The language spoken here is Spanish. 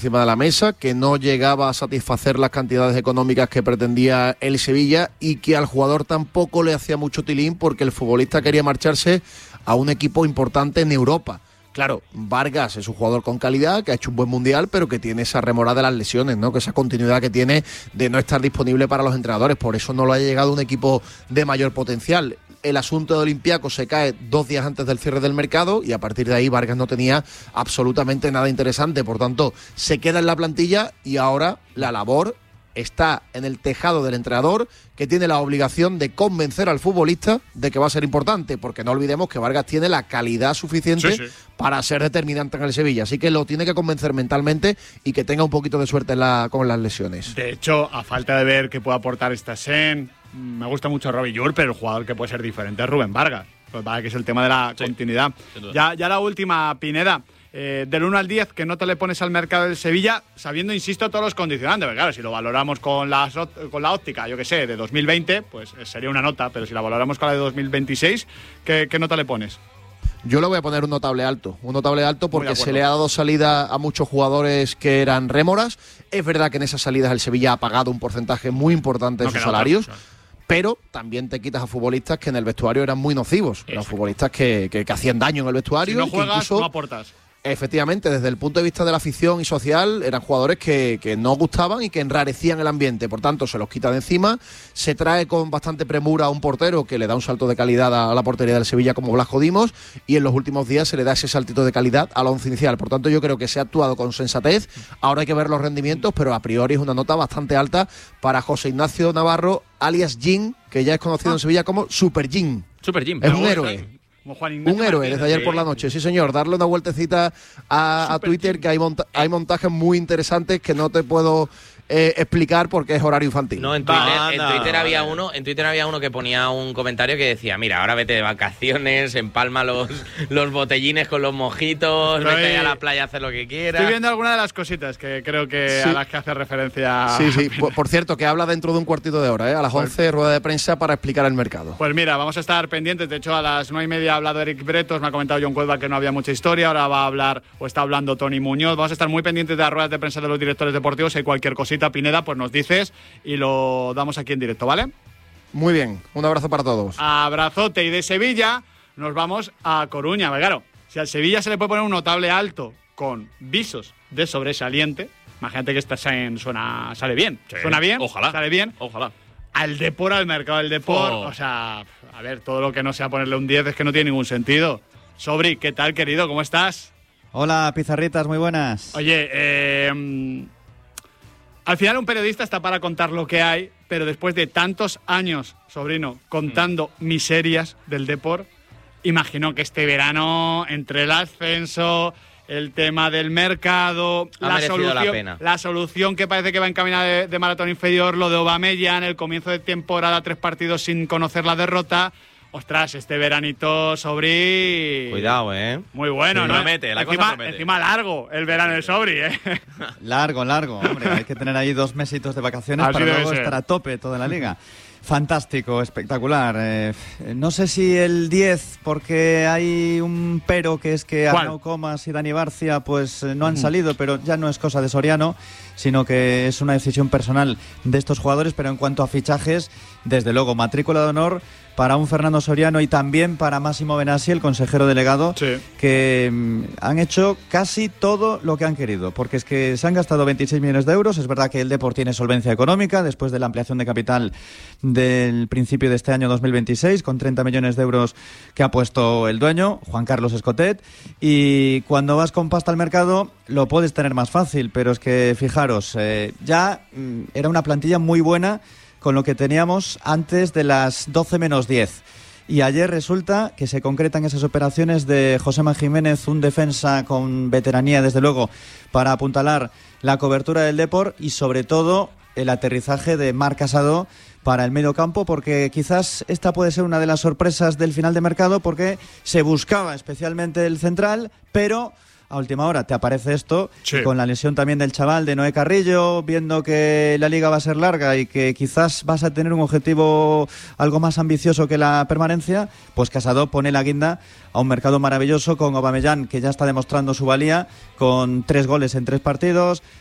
encima de la mesa, que no llegaba a satisfacer las cantidades económicas que pretendía el Sevilla y que al jugador tampoco le hacía mucho tilín porque el futbolista quería marcharse a un equipo importante en Europa. Claro, Vargas es un jugador con calidad, que ha hecho un buen mundial, pero que tiene esa remora de las lesiones, ¿no? Que esa continuidad que tiene de no estar disponible para los entrenadores, por eso no lo ha llegado un equipo de mayor potencial. El asunto de Olympiacos se cae 2 días antes del cierre del mercado y a partir de ahí Vargas no tenía absolutamente nada interesante, por tanto se queda en la plantilla y ahora la labor está en el tejado del entrenador, que tiene la obligación de convencer al futbolista de que va a ser importante, porque no olvidemos que Vargas tiene la calidad suficiente para ser determinante en el Sevilla, así que lo tiene que convencer mentalmente y que tenga un poquito de suerte con las lesiones. De hecho, a falta de ver qué puede aportar Stassen, me gusta mucho Robbie Llur, pero el jugador que puede ser diferente es Rubén Vargas, pues vale, que es el tema de la continuidad. Ya la última, Pineda. Del 1 al 10, ¿qué nota le pones al mercado del Sevilla? Sabiendo, insisto, todos los condicionantes. Porque claro, si lo valoramos con la óptica, yo que sé, de 2020, pues sería una nota. Pero si la valoramos con la de 2026, ¿qué nota le pones? Yo le voy a poner un notable alto porque se le ha dado salida a muchos jugadores que eran rémoras. Es verdad que en esas salidas el Sevilla ha pagado un porcentaje muy importante de sus salarios. Pero también te quitas a futbolistas que en el vestuario eran muy nocivos. Eran futbolistas que hacían daño en el vestuario. Si no juegas, incluso, no aportas. Efectivamente, desde el punto de vista de la afición y social, eran jugadores que no gustaban y que enrarecían el ambiente. Por tanto, se los quita de encima. Se trae con bastante premura a un portero que le da un salto de calidad a la portería del Sevilla como Blasco Dimos, y en los últimos días se le da ese saltito de calidad al once inicial. Por tanto, yo creo que se ha actuado con sensatez. Ahora hay que ver los rendimientos, pero a priori es una nota bastante alta para José Ignacio Navarro, alias Jin, que ya es conocido en Sevilla como Super Jin. Super Jin. Es un héroe. Un héroe desde ayer por la noche, sí señor. Darle una vueltecita a Twitter, que hay montajes muy interesantes que no te puedo explicar porque es horario infantil. No, en Twitter había uno que ponía un comentario que decía: mira, ahora vete de vacaciones, empalma los botellines con los mojitos, vete a la playa a hacer lo que quieras. Estoy viendo alguna de las cositas que creo que a las que hace referencia. Sí. Por cierto, que habla dentro de un cuartito de hora, a las 11, rueda de prensa para explicar el mercado. Pues mira, vamos a estar pendientes. De hecho, a las 9:30 ha hablado Eric Bretos, me ha comentado John Cuelva que no había mucha historia. Ahora va a hablar, o está hablando Tony Muñoz. Vamos a estar muy pendientes de las ruedas de prensa de los directores deportivos. Si hay cualquier cosita, Pineda, pues nos dices y lo damos aquí en directo, ¿vale? Muy bien, un abrazo para todos. Abrazote. Y de Sevilla nos vamos a Coruña. Claro, si al Sevilla se le puede poner un notable alto con visos de sobresaliente, imagínate que esta sale bien. Sí. ¿Suena bien? Ojalá. ¿Sale bien? Ojalá. Al Depor, al mercado del Depor, o sea, a ver, todo lo que no sea ponerle un 10 es que no tiene ningún sentido. Sobri, ¿qué tal, querido? ¿Cómo estás? Hola, pizarritas, muy buenas. Oye, al final un periodista está para contar lo que hay, pero después de tantos años, sobrino, contando miserias del Depor, imagino que este verano, entre el ascenso, el tema del mercado, la solución que parece que va encaminada de maratón inferior, lo de Aubameyang, el comienzo de temporada, 3 partidos sin conocer la derrota. Ostras, este veranito, Sobri... Cuidado, muy bueno, sí, ¿no? Promete. Encima largo el verano de Sobri, Largo, hombre. Hay que tener ahí 2 mesitos de vacaciones para luego estar a tope toda la liga. Fantástico, espectacular. No sé si el 10, porque hay un pero, que es que Arnau Comas y Dani Barcia pues no han salido, pero ya no es cosa de Soriano, sino que es una decisión personal de estos jugadores. Pero en cuanto a fichajes, desde luego, matrícula de honor para un Fernando Soriano y también para Máximo Benassi, el consejero delegado, que han hecho casi todo lo que han querido, porque es que se han gastado 26 millones de euros. Es verdad que el Depor tiene solvencia económica después de la ampliación de capital del principio de este año 2026, con 30 millones de euros que ha puesto el dueño, Juan Carlos Escotet, y cuando vas con pasta al mercado lo puedes tener más fácil, pero es que fijaros, ya era una plantilla muy buena con lo que teníamos antes de las 12 menos 10. Y ayer resulta que se concretan esas operaciones de Josema Jiménez, un defensa con veteranía, desde luego, para apuntalar la cobertura del Depor, y sobre todo el aterrizaje de Marc Casado para el medio campo, porque quizás esta puede ser una de las sorpresas del final de mercado, porque se buscaba especialmente el central, pero a última hora te aparece esto, Sí. y con la lesión también del chaval de Noé Carrillo, viendo que la liga va a ser larga y que quizás vas a tener un objetivo algo más ambicioso que la permanencia, pues Casado pone la guinda a un mercado maravilloso con Aubameyang, que ya está demostrando su valía, con 3 goles en 3 partidos,